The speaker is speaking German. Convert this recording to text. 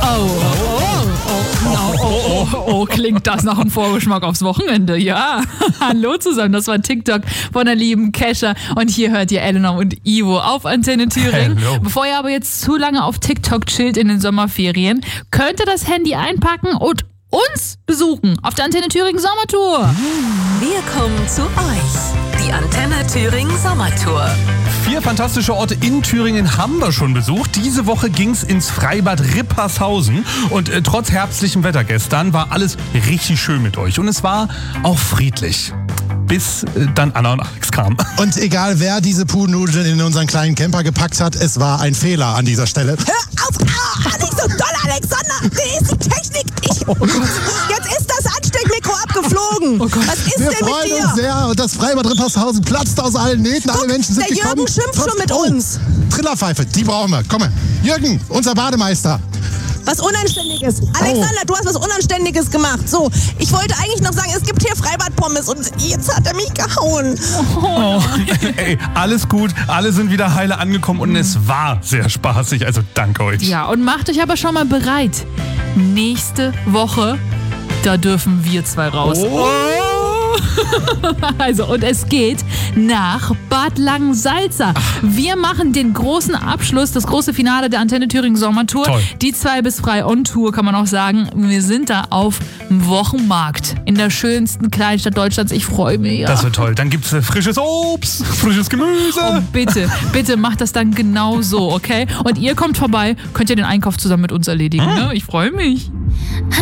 Klingt das nach einem Vorgeschmack aufs Wochenende? Ja. Hallo zusammen, das war TikTok von der lieben Kesha. Und hier hört ihr Eleanor und Ivo auf Antenne Thüringen. Hello. Bevor ihr aber jetzt zu lange auf TikTok chillt in den Sommerferien, könnt ihr das Handy einpacken und uns besuchen auf der Antenne Thüringen Sommertour. Wir kommen zu euch. Die Antenne Thüringen Sommertour. 4 fantastische Orte in Thüringen haben wir schon besucht. Diese Woche ging's ins Freibad Rippershausen. Und trotz herbstlichem Wetter gestern war alles richtig schön mit euch. Und es war auch friedlich. Bis dann Anna und Alex kamen. Und egal wer diese Pudennudeln in unseren kleinen Camper gepackt hat, es war ein Fehler an dieser Stelle. Hör auf! Nicht so doll, Alexander! Wie ist die Technik? Jetzt ist das Ansteckmikro abgeflogen! Was ist Wir denn mit freuen dir? uns sehr und das Freibad Rippershausen platzt aus allen Nähten. Alle Menschen sind der gekommen. Jürgen schimpft schon mit uns. Trillerpfeife, die brauchen wir. Komm mal. Jürgen, unser Bademeister. Was Unanständiges. Alexander, du hast was Unanständiges gemacht. So, ich wollte eigentlich noch sagen, es gibt hier Freibadpommes und jetzt hat er mich gehauen. Oh. Ey, alles gut. Alle sind wieder heile angekommen und es war sehr spaßig. Also danke euch. Ja, und macht euch aber schon mal bereit. Nächste Woche, da dürfen wir 2 raus. Oh. Also, und es geht nach Bad Langensalza. Wir machen den großen Abschluss, das große Finale der Antenne Thüringen Sommertour. Toll. Die 2 bis frei on Tour, kann man auch sagen. Wir sind da auf dem Wochenmarkt in der schönsten Kleinstadt Deutschlands. Ich freue mich. Ja. Das wird toll. Dann gibt's frisches Obst, frisches Gemüse. Und bitte macht das dann genau so, okay? Und ihr kommt vorbei, könnt ihr den Einkauf zusammen mit uns erledigen. Ne? Ich freue mich.